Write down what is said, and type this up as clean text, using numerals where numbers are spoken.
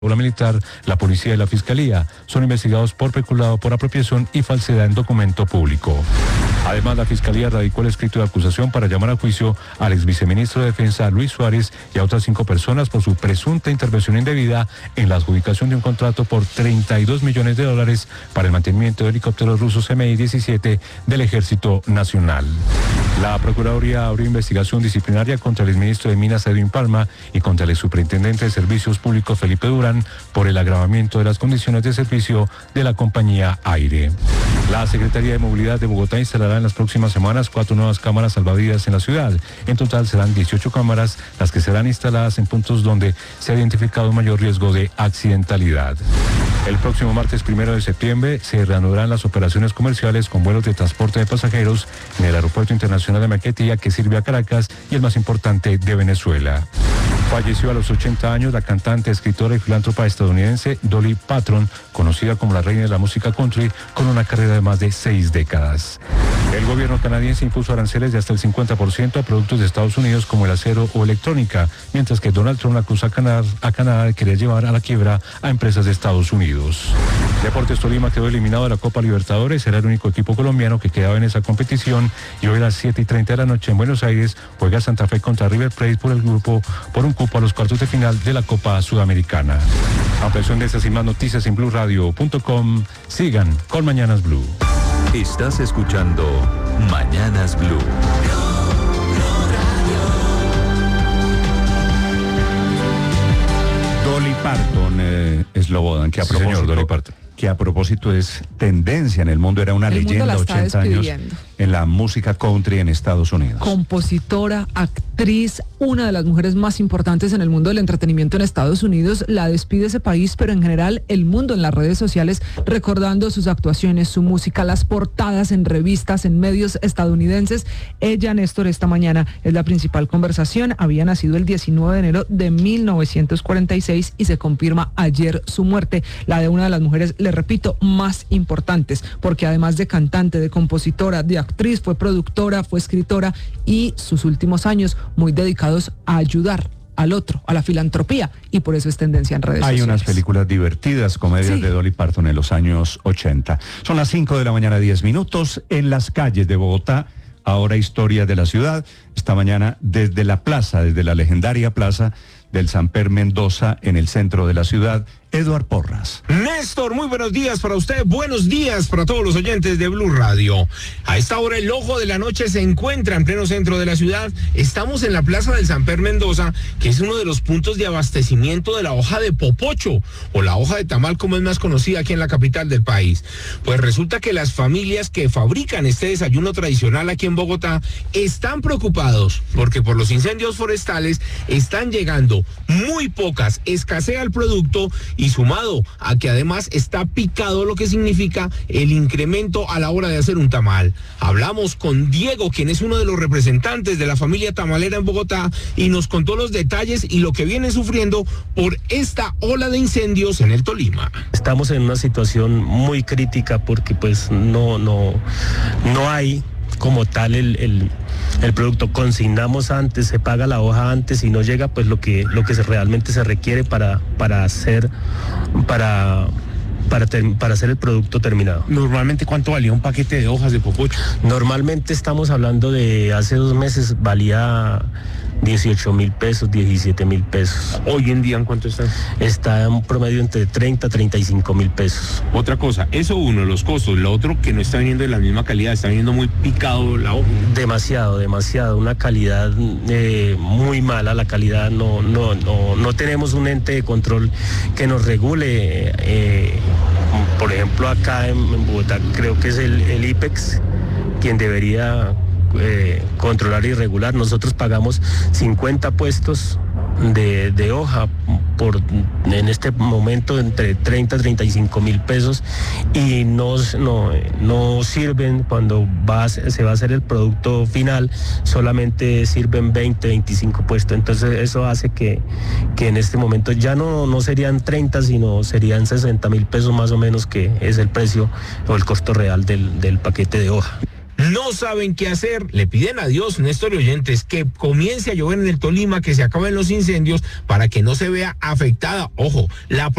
La militar, la policía y la fiscalía son investigados por peculado por apropiación y falsedad en documento público. Además, la fiscalía radicó el escrito de acusación para llamar a juicio al ex viceministro de Defensa Luis Suárez y a otras 5 personas por su presunta intervención indebida en la adjudicación de un contrato por $32 millones para el mantenimiento de helicópteros rusos Mi-17 del Ejército Nacional. La Procuraduría abrió investigación disciplinaria contra el exministro de Minas Edwin Palma y contra el superintendente de Servicios Públicos Felipe Durán por el agravamiento de las condiciones de servicio de la compañía Aire. La Secretaría de Movilidad de Bogotá instalará en las próximas semanas 4 nuevas cámaras salvavidas en la ciudad. En total serán 18 cámaras las que serán instaladas en puntos donde se ha identificado un mayor riesgo de accidentalidad. El próximo martes 1 de septiembre se reanudarán las operaciones comerciales con vuelos de transporte de pasajeros en el Aeropuerto Internacional de Maiquetía, que sirve a Caracas y el más importante de Venezuela. Falleció a los 80 años la cantante, escritora y filántropa estadounidense Dolly Parton, conocida como la reina de la música country, con una carrera de más de 6 décadas. El gobierno canadiense impuso aranceles de hasta el 50% a productos de Estados Unidos como el acero o electrónica, mientras que Donald Trump acusa a Canadá de querer llevar a la quiebra a empresas de Estados Unidos. Deportes Tolima quedó eliminado de la Copa Libertadores, era el único equipo colombiano que quedaba en esa competición, y hoy a las 7:30 de la noche en Buenos Aires juega Santa Fe contra River Plate por un cupo a los cuartos de final de la Copa Sudamericana. Ampliación de estas y más noticias en BluRadio.com. Sigan con Mañanas Blue. Estás escuchando Mañanas Blue. Dolly Parton, Slobodan, que a propósito, señor, Dolly Parton, que a propósito es tendencia en el mundo, era una leyenda 80 años en la música country en Estados Unidos. Compositora, actriz, una de las mujeres más importantes en el mundo del entretenimiento en Estados Unidos, la despide ese país, pero en general el mundo en las redes sociales, recordando sus actuaciones, su música, las portadas en revistas, en medios estadounidenses. Ella, Néstor, esta mañana es la principal conversación. Había nacido el 19 de enero de 1946 y se confirma ayer su muerte, la de una de las mujeres, le repito, más importantes, porque además de cantante, de compositora, de actriz, fue productora, fue escritora, y sus últimos años muy dedicados a ayudar al otro, a la filantropía, y por eso es tendencia en redes sociales. Hay unas películas divertidas, comedias de Dolly Parton en los años 80. Son las 5 de la mañana, 10 minutos, en las calles de Bogotá. Ahora historia de la ciudad. Esta mañana desde la legendaria plaza del Samper Mendoza en el centro de la ciudad, Eduard Porras. Néstor, muy buenos días para usted, buenos días para todos los oyentes de Blue Radio. A esta hora el ojo de la noche se encuentra en pleno centro de la ciudad. Estamos en la plaza del Samper Mendoza, que es uno de los puntos de abastecimiento de la hoja de popocho, o la hoja de tamal como es más conocida aquí en la capital del país. Pues resulta que las familias que fabrican este desayuno tradicional aquí en Bogotá están preocupados, porque por los incendios forestales están llegando muy pocas, escasea el producto, y sumado a que además está picado, lo que significa el incremento a la hora de hacer un tamal. Hablamos con Diego, quien es uno de los representantes de la familia tamalera en Bogotá, y nos contó los detalles y lo que viene sufriendo por esta ola de incendios en el Tolima. Estamos en una situación muy crítica porque pues no hay como tal el producto. Consignamos antes, se paga la hoja antes y no llega pues lo que realmente se requiere para hacer el producto terminado. Normalmente, ¿cuánto valía un paquete de hojas de popocho? Normalmente estamos hablando de hace 2 meses valía 18.000 pesos, 17.000 pesos. Hoy en día, ¿en cuánto está? Está en un promedio entre 30 a 35.000 pesos. Otra cosa, eso uno, los costos. Lo otro, que no está viniendo de la misma calidad, está viniendo muy picado la hoja. Demasiado, una calidad muy mala. La calidad no tenemos un ente de control que nos regule. Por ejemplo, acá en Bogotá creo que es el IPEX quien debería controlar y regular. Nosotros pagamos 50 puestos de hoja en este momento entre 30 a 35.000 pesos, y no sirven cuando se va a hacer el producto final, solamente sirven 20, 25 puestos. Entonces eso hace que en este momento ya no serían 30, sino serían 60.000 pesos más o menos, que es el precio o el costo real del paquete de hoja. no saben qué hacer, le piden a Dios, Néstor y oyentes, que comience a llover en el Tolima, que se acaben los incendios para que no se vea afectada, ojo, la